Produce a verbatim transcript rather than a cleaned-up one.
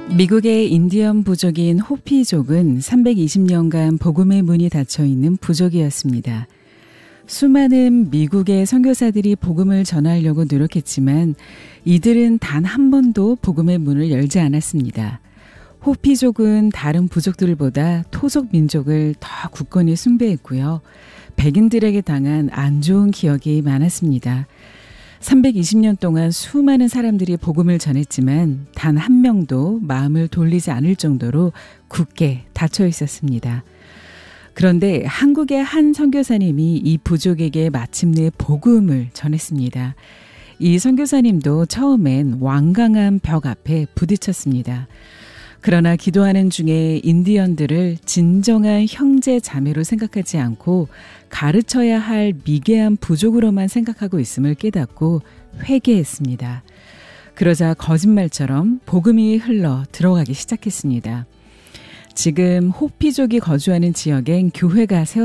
미국의 인디언 부족인 호피족은 삼백이십 년간 복음의 문이 닫혀 있는 부족이었습니다. 수많은 미국의 선교사들이 복음을 전하려고 노력했지만 이들은 단 한 번도 복음의 문을 열지 않았습니다. 호피족은 다른 부족들보다 토속 민족을 더 굳건히 숭배했고요. 백인들에게 당한 안 좋은 기억이 많았습니다. 삼백이십 년 동안 수많은 사람들이 복음을 전했지만 단 한 명도 마음을 돌리지 않을 정도로 굳게 닫혀 있었습니다. 그런데 한국의 한 선교사님이 이 부족에게 마침내 복음을 전했습니다. 이 선교사님도 처음엔 완강한 벽 앞에 부딪혔습니다. 그러나 기도하는 중에 인디언들을 진정한 형제 자매로 생각하지 않고 가르쳐야 할 미개한 부족으로만 생각하고 있음을 깨닫고 회개했습니다. 그러자 거짓말처럼 복음이 흘러 들어가기 시작했습니다. 지금 호피족이 거주하는 지역엔 교회가 세워